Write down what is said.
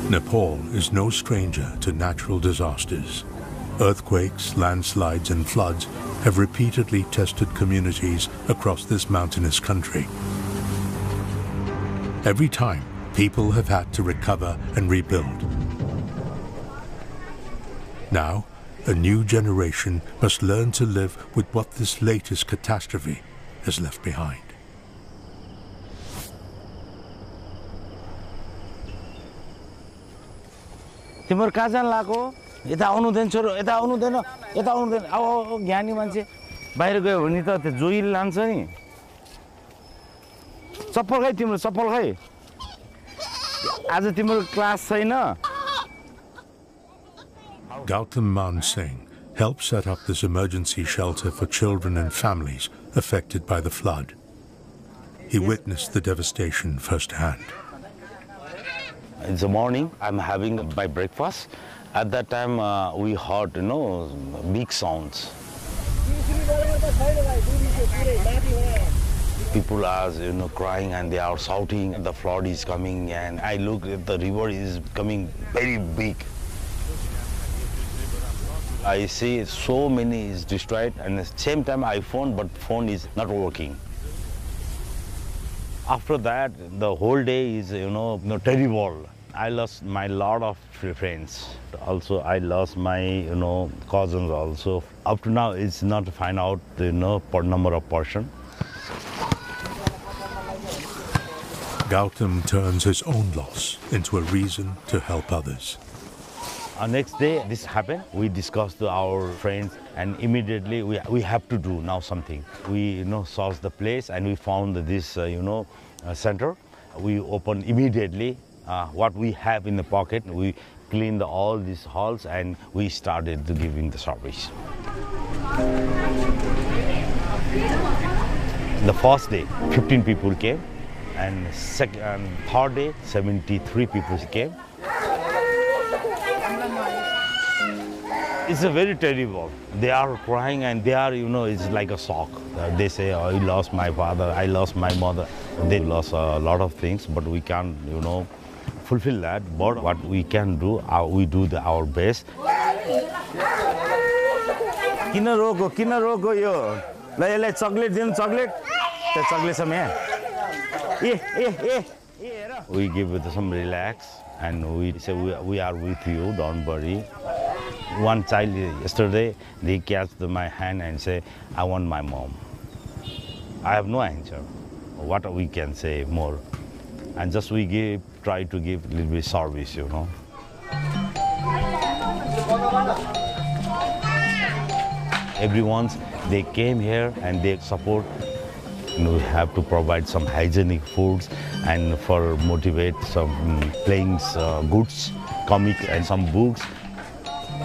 Nepal is no stranger to natural disasters. Earthquakes, landslides and floods have repeatedly tested communities across this mountainous country. Every time, people have had to recover and rebuild. Now, a new generation must learn to live with what this latest catastrophe has left behind. तिम्रो कहाँ जान लाग्यो यता आउनु then छोरो यता आउनु then अब ज्ञानी मान्छे बाहिर गयो भने त त्यो जोइल लान्छ नि चप्पल खै तिम्रो चप्पल खै आज तिम्रो क्लास छैन Gautam Man Singh helped set up this emergency shelter for children and families affected by the flood. He witnessed the devastation firsthand. In the morning, I'm having my breakfast. At that time, we heard, big sounds. People are, crying and they are shouting. The flood is coming, and I look at the river is coming very big. I see so many is destroyed, and at the same time I phone, but phone is not working. After that, the whole day is, terrible. I lost my lot of friends. Also, I lost my, cousins also. Up to now, it's not to find out, number of person. Gautam turns his own loss into a reason to help others. Next day, this happened. We discussed to our friends, and immediately we have to do now something. We, searched the place, and we found this, center. We opened immediately what we have in the pocket. We cleaned all these halls, and we started to giving the service. The first day, 15 people came, and third day, 73 people came. It's a very terrible. They are crying and they are, it's like a shock. They say, oh, I lost my father, I lost my mother. They lost a lot of things, but we can't, fulfill that. But what we can do, we do our best. Kina roko yo. La chocolate din chocolate. The chocolate some We give it some relax and we say we are with you, don't worry. One child yesterday, they catch my hand and say, I want my mom. I have no answer. What we can say more? And just we try to give a little bit service, Everyone, they came here and they support. We have to provide some hygienic foods and for motivate some playing goods, comic and some books.